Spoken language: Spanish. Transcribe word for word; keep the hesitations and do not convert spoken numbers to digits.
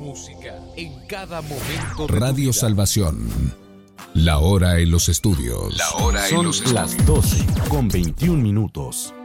música en cada momento de Radio Salvación. La hora en los estudios. La hora en los estudios. Son las doce con veintiún minutos.